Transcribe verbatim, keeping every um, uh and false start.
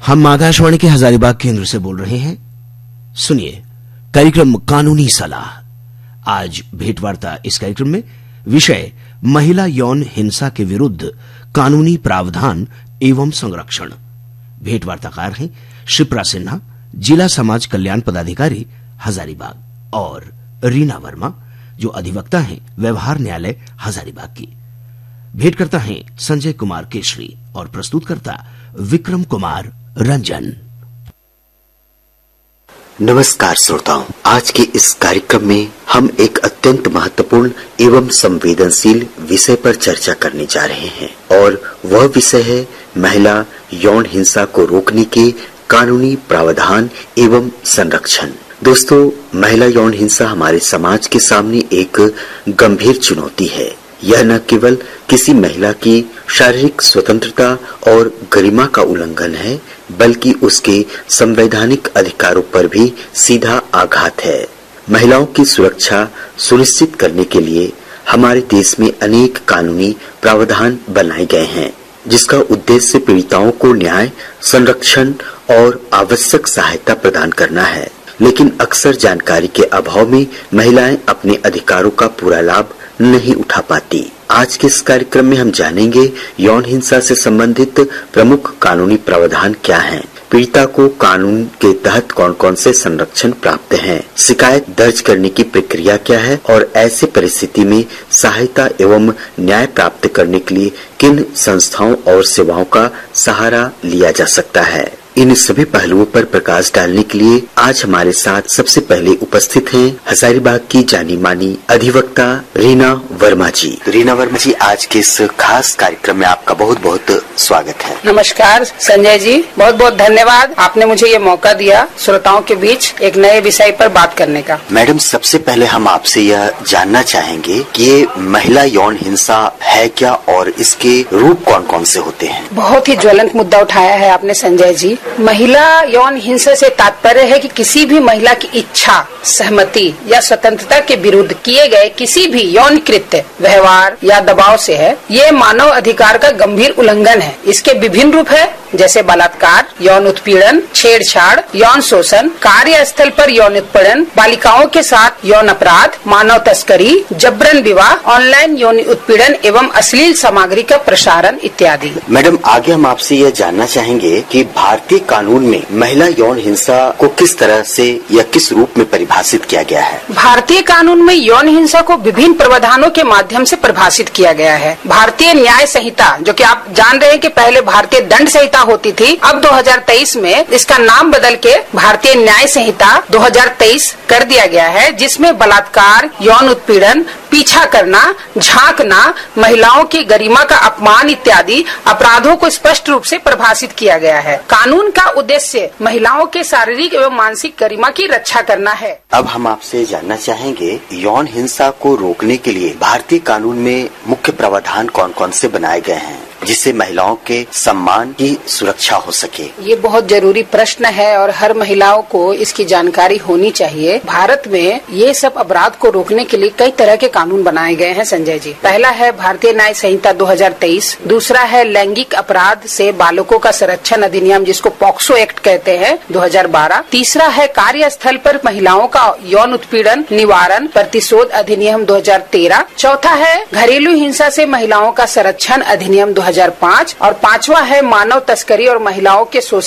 हम आकाशवाणी के हजारीबाग केंद्र से बोल रहे हैं। सुनिए कार्यक्रम कानूनी सलाह। आज भेंटवार्ता इस कार्यक्रम में विषय महिला यौन हिंसा के विरुद्ध कानूनी प्रावधान एवं संरक्षण। भेंटवार्ताकार हैं शिप्रा सिन्हा, जिला समाज कल्याण पदाधिकारी हजारीबाग, और रीना वर्मा जो अधिवक्ता हैं व्यवहार न्यायालय हजारीबाग की। भेंट करता है संजय कुमार केशरी और प्रस्तुत करता विक्रम कुमार रंजन। नमस्कार श्रोताओं, आज के इस कार्यक्रम में हम एक अत्यंत महत्वपूर्ण एवं संवेदनशील विषय पर चर्चा करने जा रहे हैं और वह विषय है महिला यौन हिंसा को रोकने के कानूनी प्रावधान एवं संरक्षण। दोस्तों, महिला यौन हिंसा हमारे समाज के सामने एक गंभीर चुनौती है। यह न केवल किसी महिला की शारीरिक स्वतंत्रता और गरिमा का उल्लंघन है, बल्कि उसके संवैधानिक अधिकारों पर भी सीधा आघात है। महिलाओं की सुरक्षा सुनिश्चित करने के लिए हमारे देश में अनेक कानूनी प्रावधान बनाए गए हैं, जिसका उद्देश्य पीड़िताओं को न्याय, संरक्षण और आवश्यक सहायता प्रदान करना है। लेकिन अक्सर जानकारी के अभाव में महिलाएं अपने अधिकारों का पूरा लाभ नहीं उठा पाती। आज के इस कार्यक्रम में हम जानेंगे यौन हिंसा से संबंधित प्रमुख कानूनी प्रावधान क्या हैं, पीड़िता को कानून के तहत कौन कौन से संरक्षण प्राप्त हैं, शिकायत दर्ज करने की प्रक्रिया क्या है और ऐसे परिस्थिति में सहायता एवं न्याय प्राप्त करने के लिए किन संस्थाओं और सेवाओं का सहारा लिया जा सकता है। इन सभी पहलुओं पर प्रकाश डालने के लिए आज हमारे साथ सबसे पहले उपस्थित हैं हजारीबाग की जानी मानी अधिवक्ता रीना वर्मा जी। रीना वर्मा जी, आज के इस खास कार्यक्रम में आपका बहुत बहुत स्वागत है। नमस्कार संजय जी, बहुत बहुत धन्यवाद, आपने मुझे ये मौका दिया श्रोताओं के बीच एक नए विषय पर बात करने का। मैडम, सबसे पहले हम आपसे यह जानना चाहेंगे कि ये महिला यौन हिंसा है क्या और इसके रूप कौन कौन से होते हैं। बहुत ही ज्वलंत मुद्दा उठाया है आपने संजय जी। महिला यौन हिंसा से तात्पर्य है कि किसी भी महिला की इच्छा, सहमति या स्वतंत्रता के विरुद्ध किए गए किसी भी यौन कृत्य, व्यवहार या दबाव से है। ये मानव अधिकार का गंभीर उल्लंघन है। इसके विभिन्न रूप है, जैसे बलात्कार, यौन उत्पीड़न, छेड़छाड़, यौन शोषण, कार्यस्थल पर यौन उत्पीड़न, बालिकाओं के साथ यौन अपराध, मानव तस्करी, जबरन विवाह, ऑनलाइन यौन उत्पीड़न एवं अश्लील सामग्री का प्रसारण इत्यादि। मैडम, आगे हम आपसे यह जानना चाहेंगे कि भारतीय कानून में महिला यौन हिंसा को किस तरह से या किस रूप में परिभाषित किया गया है। भारतीय कानून में यौन हिंसा को विभिन्न प्रावधानों के माध्यम से परिभाषित किया गया है। भारतीय न्याय संहिता, जो कि आप जान रहे हैं कि पहले भारतीय दंड संहिता होती थी, अब दो हज़ार तेईस में इसका नाम बदल के भारतीय न्याय संहिता दो हज़ार तेईस कर दिया गया है, जिसमें बलात्कार, यौन उत्पीड़न, पीछा करना, झांकना, महिलाओं की गरिमा का अपमान इत्यादि अपराधों को स्पष्ट रूप से परिभाषित किया गया है। कानून का उद्देश्य महिलाओं के शारीरिक एवं मानसिक गरिमा की रक्षा करना है। अब हम आपसे जानना चाहेंगे यौन हिंसा को रोकने के लिए भारतीय कानून में मुख्य प्रावधान कौन कौन से बनाए गए हैं, जिससे महिलाओं के सम्मान की सुरक्षा हो सके। ये बहुत जरूरी प्रश्न है और हर महिलाओं को इसकी जानकारी होनी चाहिए। भारत में ये सब अपराध को रोकने के लिए कई तरह के कानून बनाए गए हैं संजय जी। पहला है भारतीय न्याय संहिता दो हज़ार तेईस, दूसरा है लैंगिक अपराध से बालकों का संरक्षण अधिनियम, जिसको पॉक्सो एक्ट कहते हैं, दो हज़ार बारह, तीसरा है कार्यस्थल पर महिलाओं का यौन उत्पीड़न निवारण प्रतिशोध अधिनियम दो हज़ार तेरह, चौथा है घरेलू हिंसा से महिलाओं का संरक्षण अधिनियम दो हज़ार पाँच और पांचवा है मानव तस्करी और महिलाओं के शोषण